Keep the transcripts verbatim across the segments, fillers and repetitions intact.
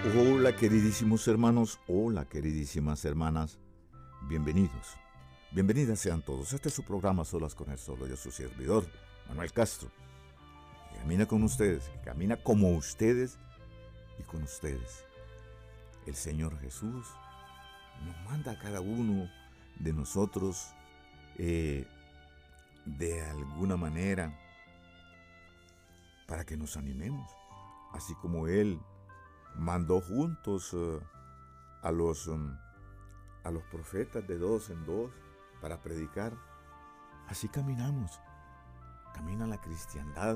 Hola queridísimos hermanos, hola queridísimas hermanas, bienvenidos, bienvenidas sean todos. Este es su programa Solas con el Solo, yo su servidor, Manuel Castro, que camina con ustedes, que camina como ustedes y con ustedes. El Señor Jesús nos manda a cada uno de nosotros eh, de alguna manera para que nos animemos, así como Él mandó juntos uh, a los um, a los profetas de dos en dos para predicar. Así caminamos, camina la cristiandad,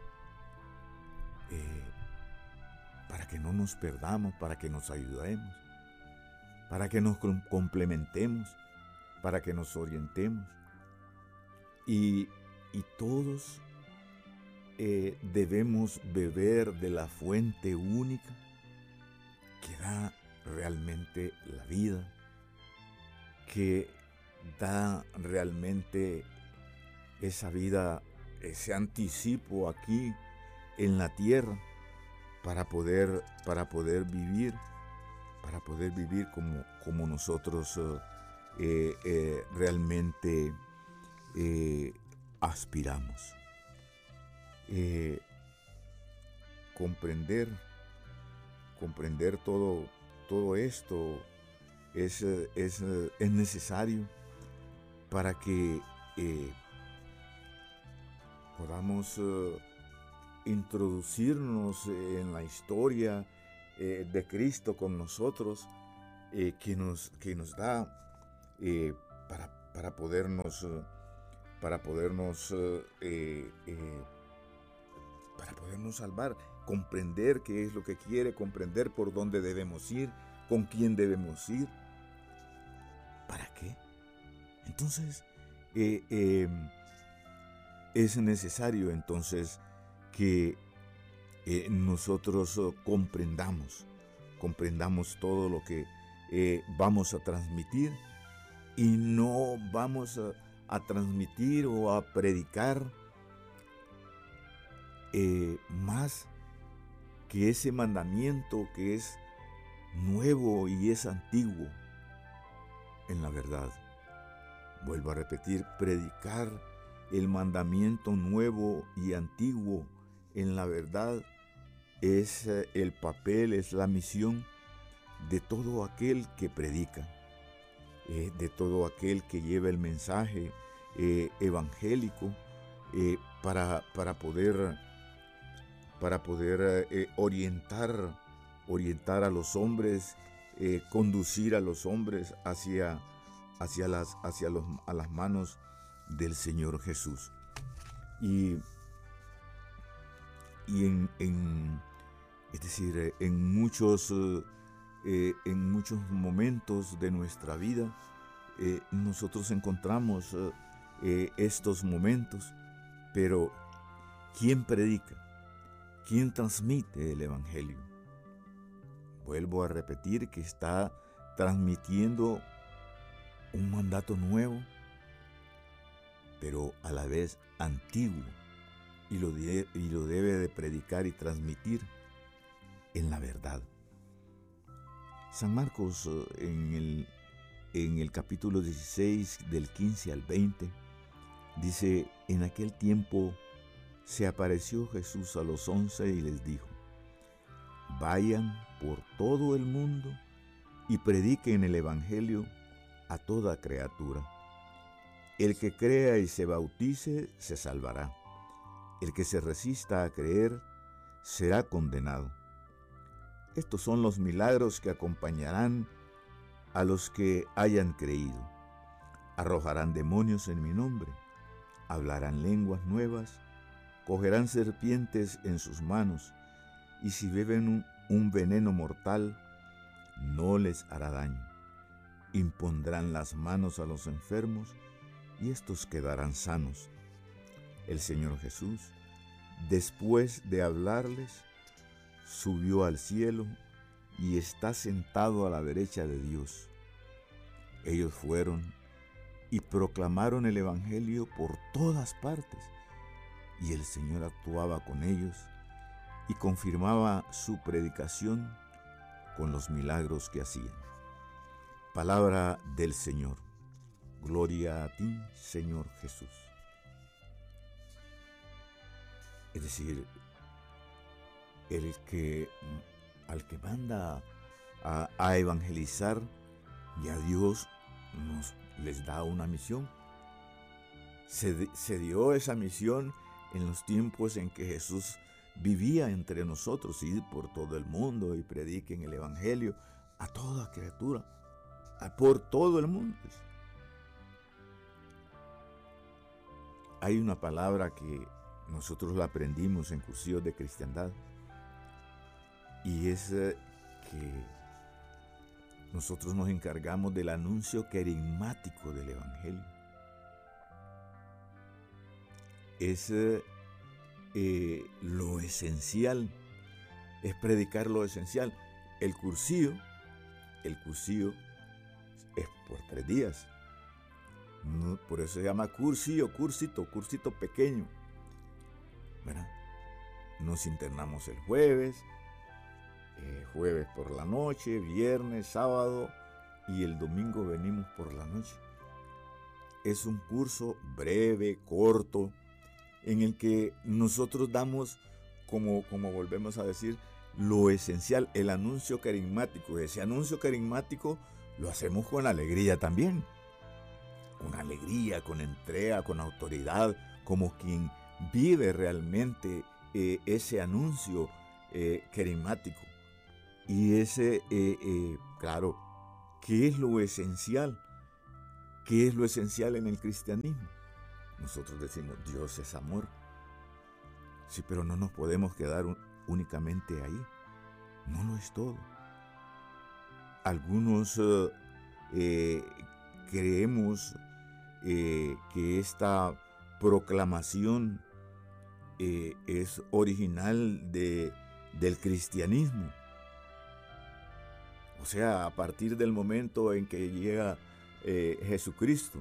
eh, para que no nos perdamos, para que nos ayudemos, para que nos complementemos, para que nos orientemos. Y, y todos eh, debemos beber de la fuente única que da realmente la vida, que da realmente esa vida, ese anticipo aquí en la tierra para poder, para poder vivir, para poder vivir como, como nosotros eh, eh, realmente eh, aspiramos. Eh, comprender comprender todo, todo esto es, es, es necesario para que eh, podamos eh, introducirnos en la historia eh, de Cristo con nosotros, eh, que, nos, que nos da eh, para, para podernos, para podernos eh, eh, para podernos salvar, comprender qué es lo que quiere, comprender por dónde debemos ir, con quién debemos ir. ¿Para qué? Entonces, eh, eh, es necesario entonces que eh, nosotros uh, comprendamos, comprendamos todo lo que eh, vamos a transmitir y no vamos a, a transmitir o a predicar Eh, más que ese mandamiento que es nuevo y es antiguo en la verdad. Vuelvo a repetir, predicar el mandamiento nuevo y antiguo en la verdad es el papel, es la misión de todo aquel que predica, eh, de todo aquel que lleva el mensaje eh, evangélico eh, para, para poder para poder eh, orientar, orientar a los hombres, eh, conducir a los hombres hacia, hacia, las, hacia los, a las manos del Señor Jesús. Y, y en, en, es decir, en muchos, eh, en muchos momentos de nuestra vida, eh, nosotros encontramos eh, estos momentos, pero ¿quién predica? ¿Quién transmite el Evangelio? Vuelvo a repetir que está transmitiendo un mandato nuevo, pero a la vez antiguo, y lo, de, y lo debe de predicar y transmitir en la verdad. San Marcos en el, en el capítulo dieciséis, del quince al veinte, dice: en aquel tiempo se apareció Jesús a los once y les dijo: vayan por todo el mundo y prediquen el Evangelio a toda criatura. El que crea y se bautice se salvará. El que se resista a creer será condenado. Estos son los milagros que acompañarán a los que hayan creído. Arrojarán demonios en mi nombre, hablarán lenguas nuevas, cogerán serpientes en sus manos, y si beben un, un veneno mortal, no les hará daño. Impondrán las manos a los enfermos, y estos quedarán sanos. El Señor Jesús, después de hablarles, subió al cielo y está sentado a la derecha de Dios. Ellos fueron y proclamaron el Evangelio por todas partes, y el Señor actuaba con ellos y confirmaba su predicación con los milagros que hacían. Palabra del Señor. Gloria a ti, Señor Jesús. Es decir, el que al que manda a, a evangelizar, ya Dios nos les da una misión. Se, se dio esa misión en los tiempos en que Jesús vivía entre nosotros, ir por todo el mundo y prediquen el evangelio a toda criatura, a por todo el mundo. Hay una palabra que nosotros la aprendimos en cursillos de cristiandad, y es eh, que nosotros nos encargamos del anuncio carismático del evangelio. Es eh, eh, lo esencial, es predicar lo esencial. El cursillo, el cursillo es por tres días. No, por eso se llama cursillo, cursito, cursito pequeño, ¿verdad? Nos internamos el jueves, eh, jueves por la noche, viernes, sábado, y el domingo venimos por la noche. Es un curso breve, corto, en el que nosotros damos, como, como volvemos a decir, lo esencial, el anuncio carismático. Ese anuncio carismático lo hacemos con alegría también. Con alegría, con entrega, con autoridad, como quien vive realmente eh, ese anuncio eh, carismático. Y ese, eh, eh, claro, ¿qué es lo esencial? ¿Qué es lo esencial en el cristianismo? Nosotros decimos, Dios es amor. Sí, pero no nos podemos quedar un, únicamente ahí. No lo es todo. Algunos eh, eh, creemos eh, que esta proclamación eh, es original de, del cristianismo. O sea, a partir del momento en que llega eh, Jesucristo.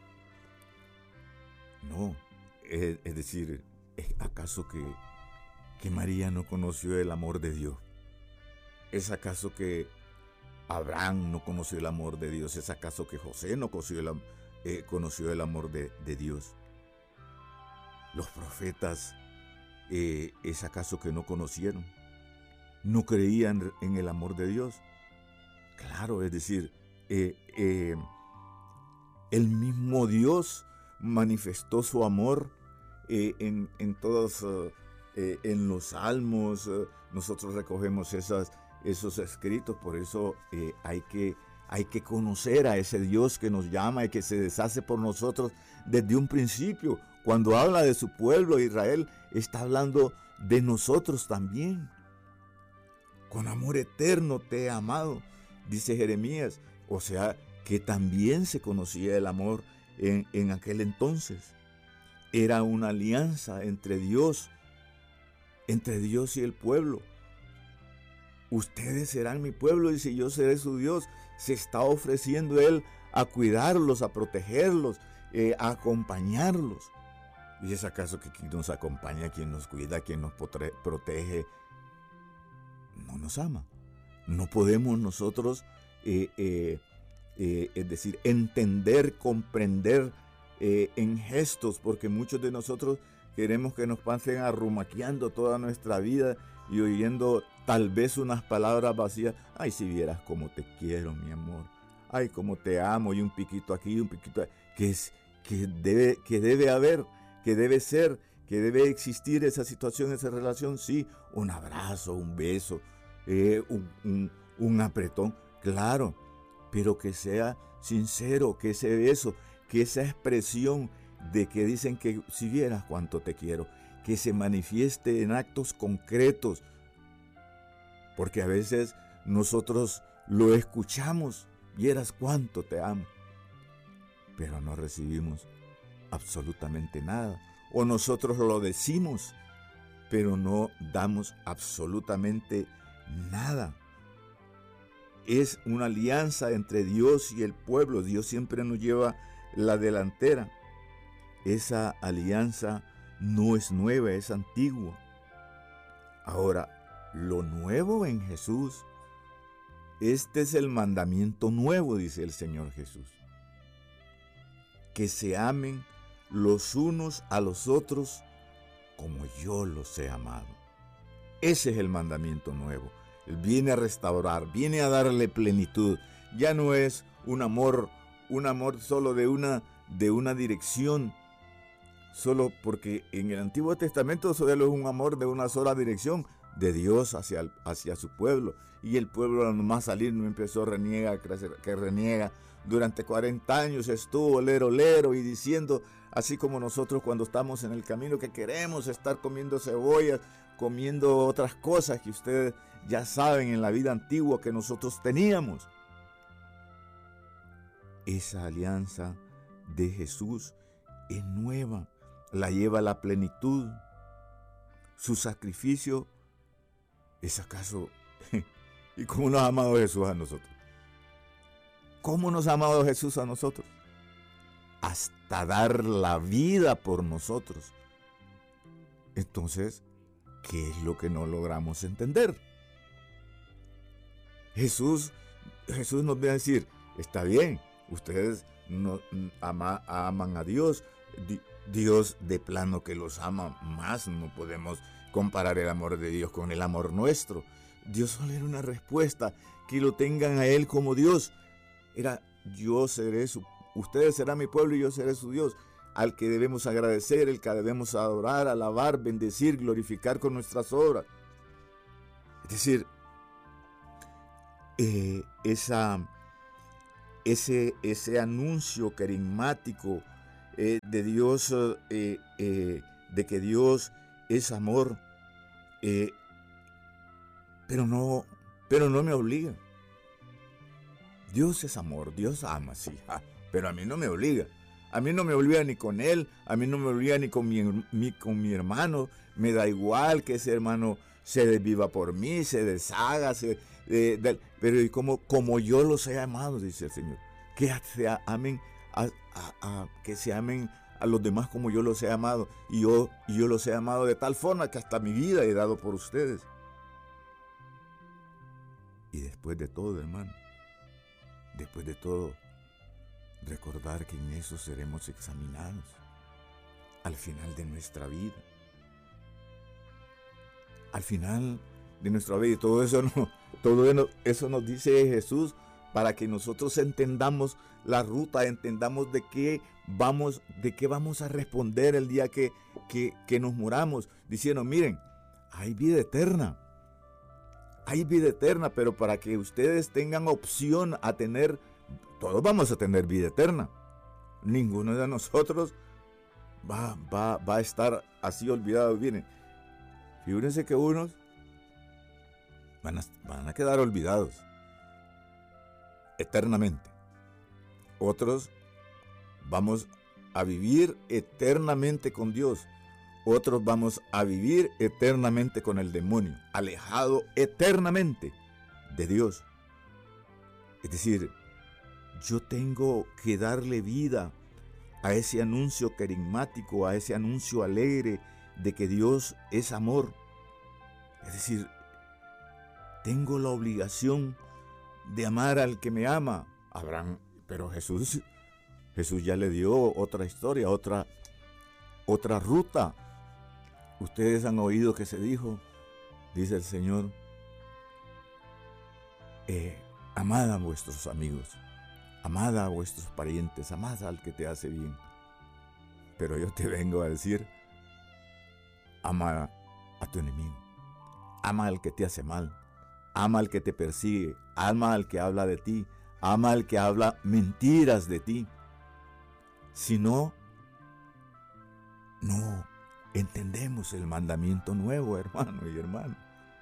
No, es, es decir, ¿acaso que, que María no conoció el amor de Dios? ¿Es acaso que Abraham no conoció el amor de Dios? ¿Es acaso que José no conoció el, eh, conoció el amor de, de Dios? ¿Los profetas eh, es acaso que no conocieron? ¿No creían en el amor de Dios? Claro, es decir, eh, eh, el mismo Dios manifestó su amor eh, en, en todos, uh, eh, en los salmos. Uh, nosotros recogemos esas, esos escritos, por eso eh, hay, que, hay que conocer a ese Dios que nos llama y que se deshace por nosotros desde un principio. Cuando habla de su pueblo Israel, está hablando de nosotros también. Con amor eterno te he amado, dice Jeremías. O sea, que también se conocía el amor en, en aquel entonces. Era una alianza entre Dios, entre Dios y el pueblo. Ustedes serán mi pueblo y si yo seré su Dios. Se está ofreciendo Él a cuidarlos, a protegerlos, eh, a acompañarlos. ¿Y es acaso que quien nos acompaña, quien nos cuida, quien nos protege, no nos ama? No podemos nosotros, eh, eh, eh, es decir, entender, comprender eh, en gestos, porque muchos de nosotros queremos que nos pasen arrumaqueando toda nuestra vida y oyendo tal vez unas palabras vacías. Ay, si vieras cómo te quiero, mi amor. Ay, cómo te amo, y un piquito aquí, un piquito aquí. Que, es, que, debe, que debe haber, que debe ser, que debe existir esa situación, esa relación. Sí, un abrazo, un beso, eh, un, un, un apretón, claro, pero que sea sincero, que ese beso, que esa expresión de que dicen que si vieras cuánto te quiero, que se manifieste en actos concretos, porque a veces nosotros lo escuchamos, vieras cuánto te amo, pero no recibimos absolutamente nada, o nosotros lo decimos, pero no damos absolutamente nada. Es una alianza entre Dios y el pueblo. Dios siempre nos lleva la delantera. Esa alianza no es nueva, es antigua. Ahora, lo nuevo en Jesús este es el mandamiento nuevo, dice el Señor Jesús, que se amen los unos a los otros como yo los he amado. Ese es el mandamiento nuevo. Él viene a restaurar, viene a darle plenitud. Ya no es un amor, un amor solo de una, de una dirección, solo porque en el Antiguo Testamento solo es un amor de una sola dirección, de Dios hacia, hacia su pueblo. Y el pueblo al nomás salir no empezó a reniega, que reniega. Durante cuarenta años estuvo lero, lero y diciendo, así como nosotros cuando estamos en el camino, que queremos estar comiendo cebollas, comiendo otras cosas que ustedes ya saben en la vida antigua que nosotros teníamos. Esa alianza de Jesús es nueva, la lleva a la plenitud. Su sacrificio es acaso, ¿y cómo nos ha amado Jesús a nosotros? ¿Cómo nos ha amado Jesús a nosotros? Hasta dar la vida por nosotros. Entonces, ¿qué es lo que no logramos entender? Jesús, Jesús nos viene a decir, está bien, ustedes no, ama, aman a Dios, Dios de plano que los ama más, no podemos comparar el amor de Dios con el amor nuestro. Dios solo era una respuesta, que lo tengan a Él como Dios. Era, yo seré su, ustedes serán mi pueblo y yo seré su Dios, al que debemos agradecer, el que debemos adorar, alabar, bendecir, glorificar con nuestras obras. Es decir, eh, esa, ese, ese anuncio carismático eh, de Dios, eh, eh, de que Dios es amor, eh, pero no, pero no me obliga. Dios es amor, Dios ama, sí, pero a mí no me obliga. A mí no me obliga ni con él, a mí no me obliga ni con mi, ni con mi hermano. Me da igual que ese hermano se desviva por mí, se deshaga, se, eh, de, pero como, como yo los he amado, dice el Señor. Que se amen a, a, a, que se amen a los demás como yo los he amado. Y yo, y yo los he amado de tal forma que hasta mi vida he dado por ustedes. Y después de todo, hermano, después de todo, recordar que en eso seremos examinados al final de nuestra vida. Al final de nuestra vida. Y todo eso, no, todo eso nos dice Jesús para que nosotros entendamos la ruta, entendamos de qué vamos, de qué vamos a responder el día que, que, que nos muramos. Diciendo, miren, hay vida eterna. Hay vida eterna, pero para que ustedes tengan opción a tener, todos vamos a tener vida eterna. Ninguno de nosotros va, va, va a estar así olvidado. Miren, figúrense que unos van a, van a quedar olvidados eternamente. Otros vamos a vivir eternamente con Dios. Otros vamos a vivir eternamente con el demonio, alejado eternamente de Dios. Es decir, yo tengo que darle vida a ese anuncio carismático, a ese anuncio alegre de que Dios es amor. Es decir, tengo la obligación de amar al que me ama. Abraham, pero Jesús, Jesús ya le dio otra historia, otra, otra ruta. Ustedes han oído que se dijo, dice el Señor, eh, amad a vuestros amigos, amad a vuestros parientes, amad al que te hace bien. Pero yo te vengo a decir, ama a tu enemigo, ama al que te hace mal, ama al que te persigue, ama al que habla de ti, ama al que habla mentiras de ti. Si no, no entendemos el mandamiento nuevo, hermano y hermana.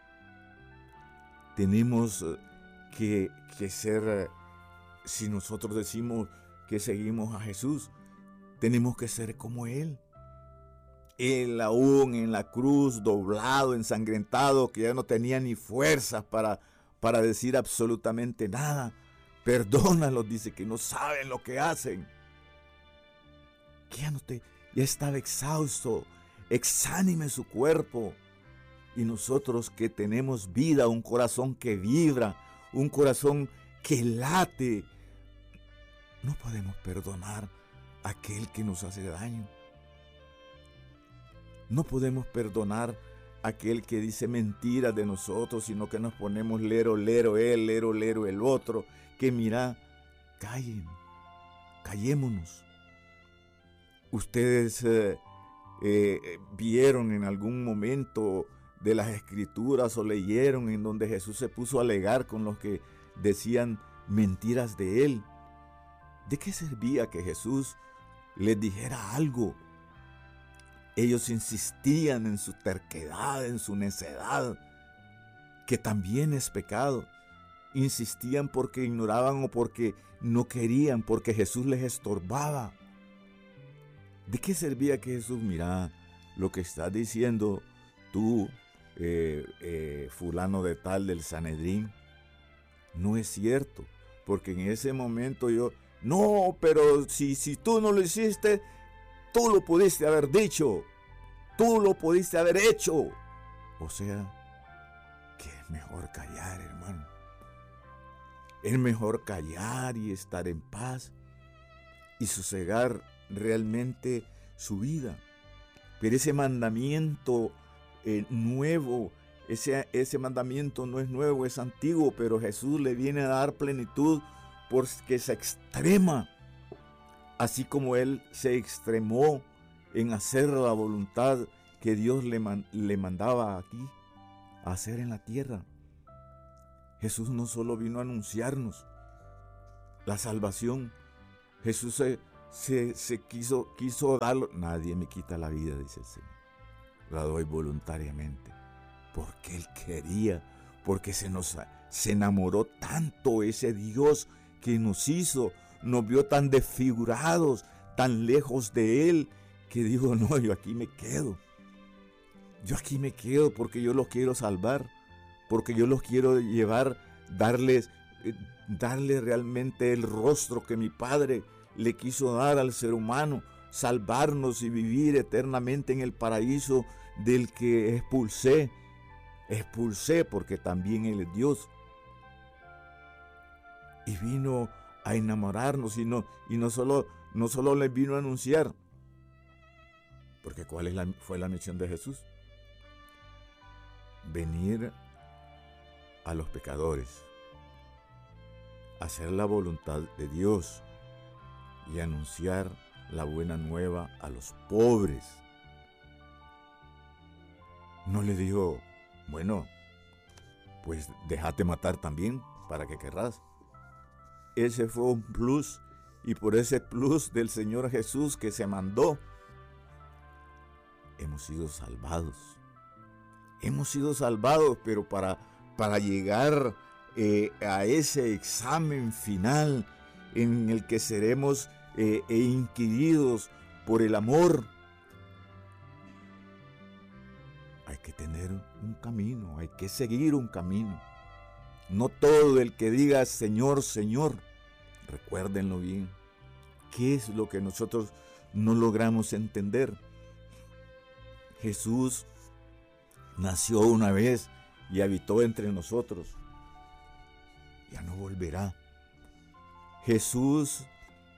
Tenemos que, que ser, si nosotros decimos que seguimos a Jesús, tenemos que ser como Él. Él aún en la cruz, doblado, ensangrentado, que ya no tenía ni fuerzas para, para decir absolutamente nada. Perdónalos, dice, que no saben lo que hacen. Que ya no te, ya estaba exhausto, exánime su cuerpo. Y nosotros que tenemos vida, un corazón que vibra, un corazón que late. No podemos perdonar a aquel que nos hace daño. No podemos perdonar a aquel que dice mentiras de nosotros, sino que nos ponemos lero, lero él, lero, lero el otro. Que mira, callen, callémonos. Ustedes eh, eh, vieron en algún momento de las Escrituras o leyeron en donde Jesús se puso a alegar con los que decían mentiras de él. ¿De qué servía que Jesús les dijera algo? Ellos insistían en su terquedad, en su necedad, que también es pecado. Insistían porque ignoraban o porque no querían, porque Jesús les estorbaba. ¿De qué servía que Jesús, mira, lo que estás diciendo tú, eh, eh, fulano de tal del Sanedrín, no es cierto? Porque en ese momento yo, no, pero si, si tú no lo hiciste, tú lo pudiste haber dicho, tú lo pudiste haber hecho. O sea, que es mejor callar, hermano. Es mejor callar y estar en paz y sosegar realmente su vida. Pero ese mandamiento eh, nuevo, ese, ese mandamiento no es nuevo, es antiguo, pero Jesús le viene a dar plenitud porque se extrema, así como Él se extremó en hacer la voluntad que Dios le, man, le mandaba aquí a hacer en la tierra. Jesús no solo vino a anunciarnos la salvación, Jesús se, se, se quiso, quiso darlo. Nadie me quita la vida, dice el Señor. La doy voluntariamente, porque Él quería, porque se nos se enamoró tanto ese Dios que nos hizo, nos vio tan desfigurados, tan lejos de Él, que dijo, no, yo aquí me quedo. Yo aquí me quedo porque yo los quiero salvar, porque yo los quiero llevar, darles, eh, darle realmente el rostro que mi Padre le quiso dar al ser humano, salvarnos y vivir eternamente en el paraíso del que expulsé, expulsé porque también Él es Dios. Y vino a enamorarnos y no, y no solo, no solo les vino a anunciar, porque ¿cuál es la, fue la misión de Jesús? Venir a los pecadores, hacer la voluntad de Dios y anunciar la buena nueva a los pobres. No le dijo, bueno, pues déjate matar también para que querrás. Ese fue un plus, y por ese plus del Señor Jesús que se mandó, hemos sido salvados. Hemos sido salvados, pero para, para llegar eh, a ese examen final en el que seremos eh, e inquiridos por el amor, hay que tener un camino, hay que seguir un camino. No todo el que diga Señor, Señor, recuérdenlo bien. ¿Qué es lo que nosotros no logramos entender? Jesús nació una vez y habitó entre nosotros. Ya no volverá. Jesús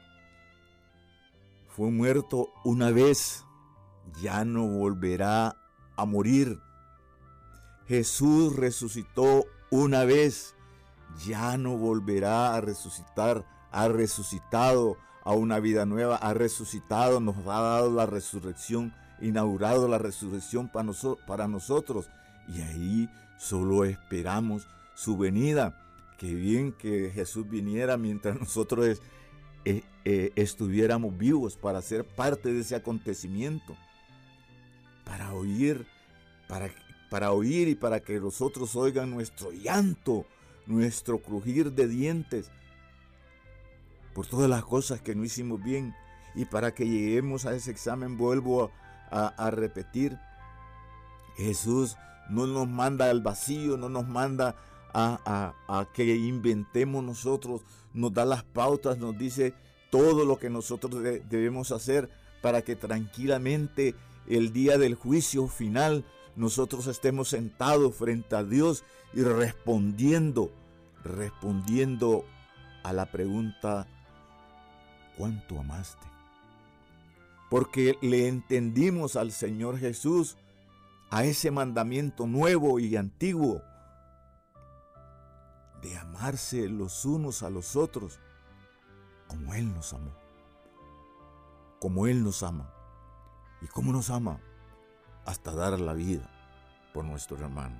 fue muerto una vez, ya no volverá a morir. Jesús resucitó una vez, ya no volverá a resucitar. Ha resucitado a una vida nueva, ha resucitado, nos ha dado la resurrección, inaugurado la resurrección para, noso- para nosotros. Y ahí solo esperamos su venida. Qué bien que Jesús viniera mientras nosotros es, eh, eh, estuviéramos vivos para ser parte de ese acontecimiento. Para oír, para, para oír y para que los otros oigan nuestro llanto, nuestro crujir de dientes, por todas las cosas que no hicimos bien, y para que lleguemos a ese examen. Vuelvo a, a repetir, Jesús no nos manda al vacío, no nos manda a, a, a que inventemos nosotros, nos da las pautas, nos dice todo lo que nosotros de, debemos hacer para que tranquilamente el día del juicio final nosotros estemos sentados frente a Dios y respondiendo, respondiendo a la pregunta, ¿cuánto amaste? Porque le entendimos al Señor Jesús a ese mandamiento nuevo y antiguo de amarse los unos a los otros como Él nos amó, como Él nos ama. ¿Y cómo nos ama? Hasta dar la vida por nuestro hermano.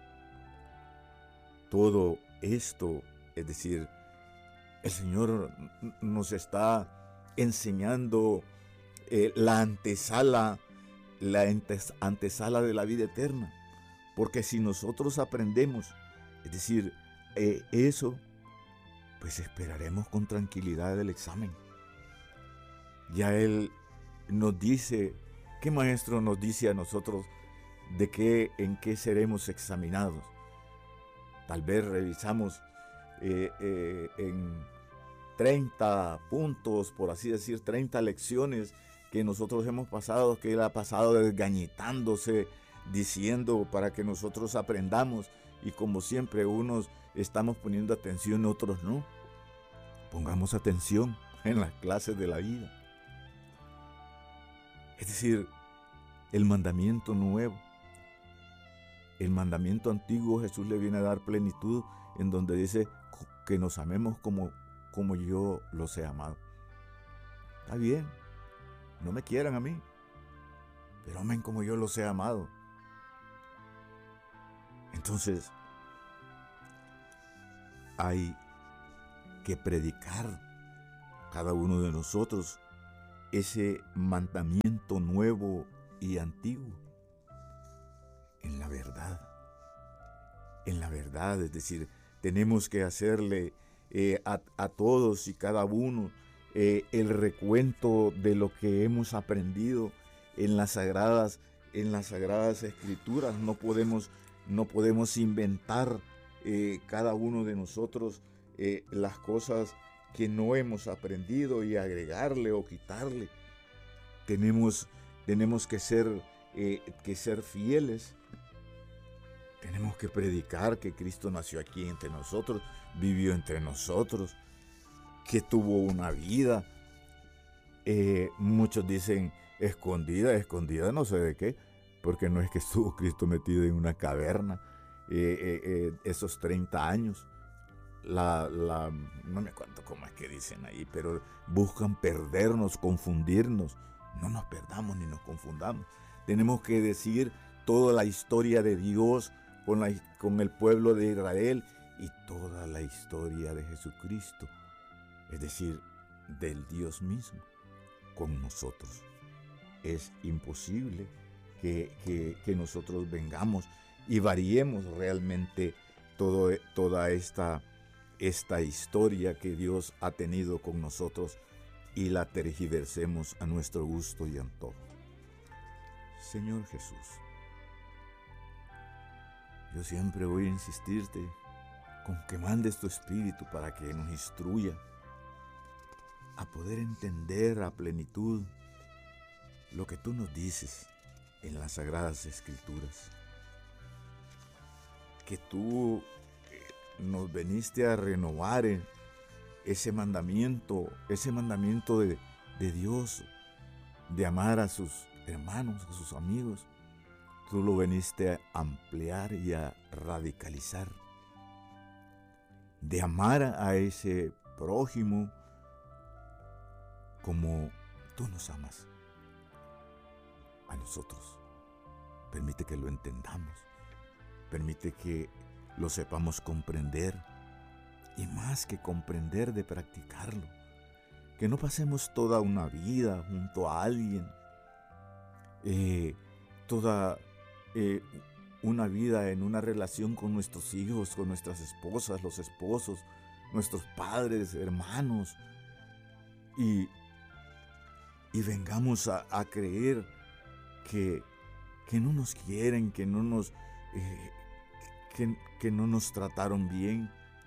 Todo esto, es decir, el Señor nos está enseñando eh, la antesala, la antesala de la vida eterna. Porque si nosotros aprendemos, es decir, eh, eso, pues esperaremos con tranquilidad el examen. Ya Él nos dice, ¿qué maestro nos dice a nosotros de qué, en qué seremos examinados? Tal vez revisamos eh, eh, en treinta puntos, por así decir, treinta lecciones que nosotros hemos pasado, que Él ha pasado desgañitándose, diciendo para que nosotros aprendamos, y como siempre unos estamos poniendo atención, otros no. Pongamos atención en las clases de la vida. Es decir, el mandamiento nuevo, el mandamiento antiguo, Jesús le viene a dar plenitud en donde dice que nos amemos como, como yo los he amado. Está bien, no me quieran a mí, pero amen como yo los he amado. Entonces, hay que predicar cada uno de nosotros ese mandamiento nuevo y antiguo en la verdad, en la verdad, es decir, tenemos que hacerle eh, a, a todos y cada uno eh, el recuento de lo que hemos aprendido en las sagradas, en las sagradas escrituras. No podemos, no podemos inventar eh, cada uno de nosotros eh, las cosas que no hemos aprendido y agregarle o quitarle. Tenemos, tenemos que ser, eh, que ser fieles. Tenemos que predicar que Cristo nació aquí entre nosotros, vivió entre nosotros, que tuvo una vida. Eh, muchos dicen escondida, escondida no sé de qué, porque no es que estuvo Cristo metido en una caverna eh, eh, eh, esos treinta años. La, la, no me acuerdo cómo es que dicen ahí, pero buscan perdernos, confundirnos. No nos perdamos ni nos confundamos. Tenemos que decir toda la historia de Dios con, la, con el pueblo de Israel y toda la historia de Jesucristo, es decir, del Dios mismo con nosotros. Es imposible que, que, que nosotros vengamos y variemos realmente todo, toda esta, esta historia que Dios ha tenido con nosotros y la tergiversemos a nuestro gusto y antojo. Señor Jesús, yo siempre voy a insistirte con que mandes tu Espíritu para que nos instruya a poder entender a plenitud lo que tú nos dices en las Sagradas Escrituras. Que tú nos veniste a renovar ese mandamiento, ese mandamiento de, de Dios, de amar a sus hermanos, a sus amigos. Tú lo veniste a ampliar y a radicalizar. De amar a ese prójimo como tú nos amas a nosotros. Permite que lo entendamos. Permite que lo sepamos comprender. Y más que comprender, de practicarlo. Que no pasemos toda una vida junto a alguien. Eh, toda eh, una vida en una relación con nuestros hijos, con nuestras esposas, los esposos, nuestros padres, hermanos. Y, y vengamos a, a creer que, que no nos quieren, que no nos, eh, que, que no nos trataron bien,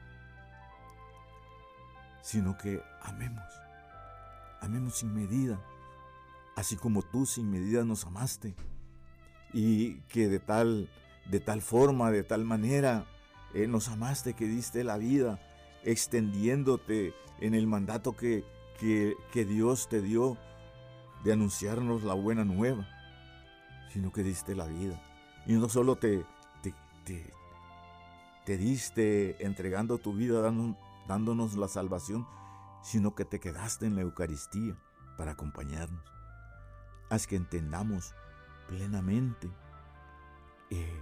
sino que amemos, amemos sin medida, así como tú sin medida nos amaste, y que de tal, de tal forma, de tal manera, eh, nos amaste que diste la vida, extendiéndote en el mandato que, que, que Dios te dio de anunciarnos la buena nueva, sino que diste la vida. Y no solo te, te, te, te diste entregando tu vida, dando, dándonos la salvación, sino que te quedaste en la Eucaristía para acompañarnos. Haz que entendamos plenamente eh,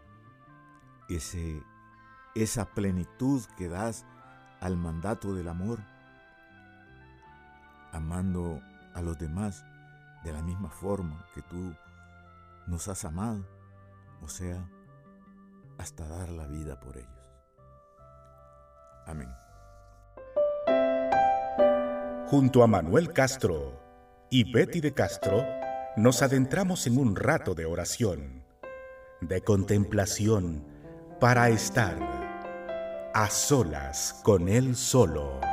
ese, esa plenitud que das al mandato del amor, amando a los demás de la misma forma que tú nos has amado, o sea, hasta dar la vida por ellos. Amén. Junto a Manuel Castro y Betty de Castro, nos adentramos en un rato de oración, de contemplación, para estar a solas con Él solo.